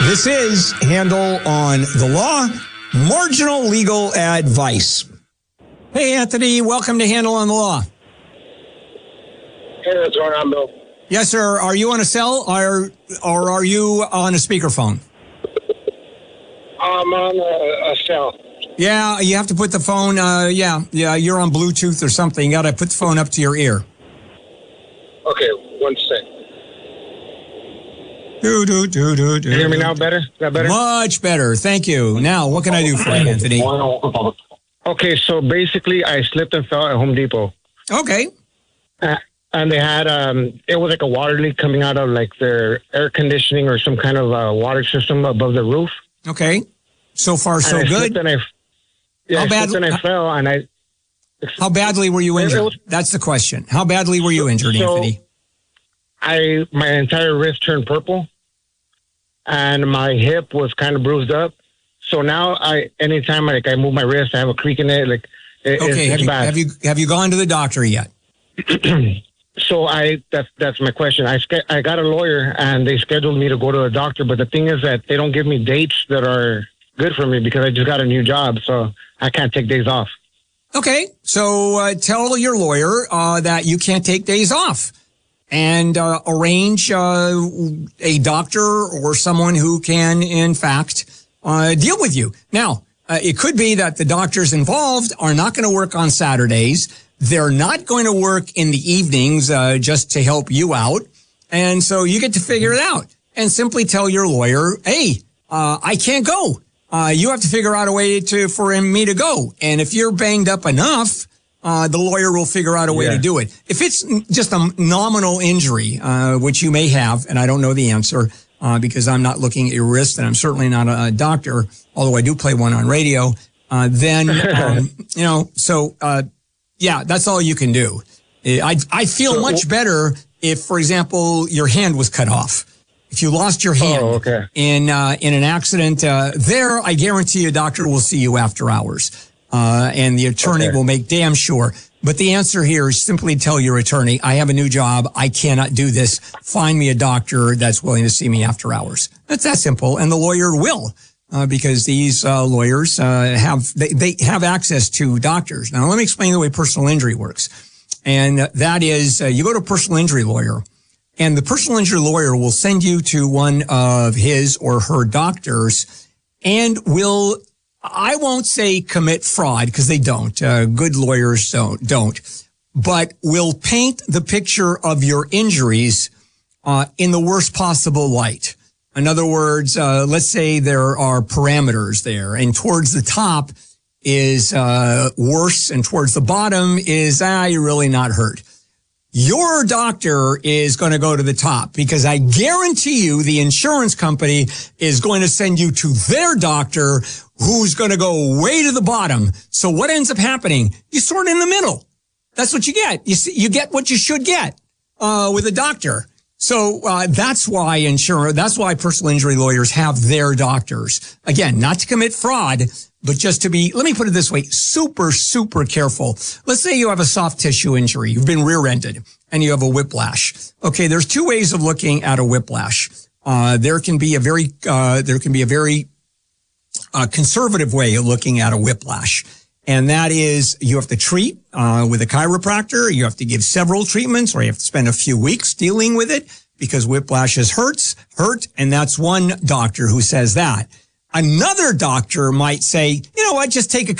This is Handel on the Law, marginal legal advice. Hey, Anthony, welcome to Handel on the Law. Hey, what's going on, Bill? Yes, sir. Are you on a cell or are you on a speakerphone? I'm on a cell. Yeah, you have to put the phone, you're on Bluetooth or something. You got to put the phone up to your ear. Okay, one sec. Do. Can you hear me now better? Is that better? Much better. Thank you. Now, what can I do for you, Anthony? Okay, so basically I slipped and fell at Home Depot. Okay. And they had, it was like a water leak coming out of like their air conditioning or some kind of water system above the roof. Okay. So far, so and I good. Slipped and I fell and I... How badly were you injured? That's the question. How badly were you injured, Anthony? My entire wrist turned purple and my hip was kind of bruised up. So now anytime I move my wrist, I have a creak in it. Like it's bad. Have you gone to the doctor yet? So that's my question. I got a lawyer and they scheduled me to go to a doctor, but the thing is that they don't give me dates that are good for me because I just got a new job, so I can't take days off. Okay, so tell your lawyer that you can't take days off and arrange a doctor or someone who can, in fact, deal with you. Now, it could be that the doctors involved are not going to work on Saturdays. They're not going to work in the evenings just to help you out. And so you get to figure it out and simply tell your lawyer, hey, I can't go. You have to figure out a way for me to go. And if you're banged up enough, the lawyer will figure out a way to do it. If it's just a nominal injury, which you may have, and I don't know the answer because I'm not looking at your wrist and I'm certainly not a doctor, although I do play one on radio, then, that's all you can do. I feel much better if, for example, your hand was cut off. If you lost your hand in an accident, I guarantee you a doctor will see you after hours. And the attorney will make damn sure. But the answer here is simply tell your attorney, I have a new job. I cannot do this. Find me a doctor that's willing to see me after hours. That's that simple. And the lawyer will, because these lawyers they have access to doctors. Now, let me explain the way personal injury works. And that is you go to a personal injury lawyer. And the personal injury lawyer will send you to one of his or her doctors and will, I won't say commit fraud because they don't. Good lawyers don't, but will paint the picture of your injuries in the worst possible light. In other words, let's say there are parameters there and towards the top is worse and towards the bottom is, you're really not hurt. Your doctor is going to go to the top because I guarantee you the insurance company is going to send you to their doctor who's going to go way to the bottom. So what ends up happening? You sort in the middle. That's what you get. You get what you should get with a doctor. So that's why personal injury lawyers have their doctors. Again, not to commit fraud, but just to be, let me put it this way, super, super careful. Let's say you have a soft tissue injury. You've been rear-ended and you have a whiplash. Okay, there's two ways of looking at a whiplash. There can be a very conservative way of looking at a whiplash. And that is you have to treat with a chiropractor. You have to give several treatments or you have to spend a few weeks dealing with it because whiplashes hurt. And that's one doctor who says that. Another doctor might say, you know what, just take a